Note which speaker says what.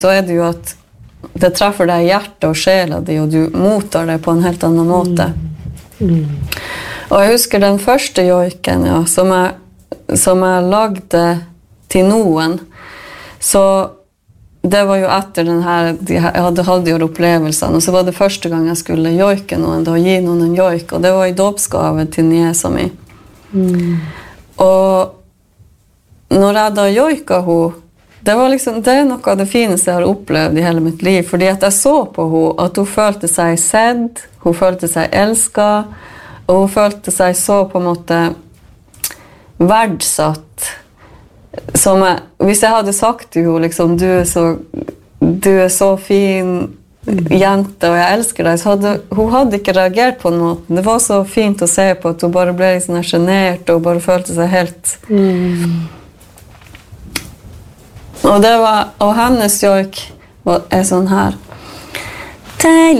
Speaker 1: så det jo at det treffer deg i hjertet og sjela di, og du mottar det på en helt annen måte. Og jeg husker den første joiken, ja, som jeg lagde til noen, så det var jo etter den her, jeg hadde halvdjordopplevelsene, og så var det første gang jeg skulle joike noen, da gi noen en joik, og det var i dåpsgave til niesa mi. Og når jeg da joika henne, det var liksom, det noe av det fineste jeg har opplevd i hele mitt liv, fordi at jeg så på henne, at hun følte seg sedd, hun følte seg elsket, og hun følte seg så på en måte verdsatt, som hvis jeg hadde sagt til henne, liksom, du er så fin jente, og jeg elsker deg, så hun hadde ikke reagert på en måte. Det var så fint å se på at hun bare ble sånn genert, og bare følte seg helt... Og hennes joik er sånn her.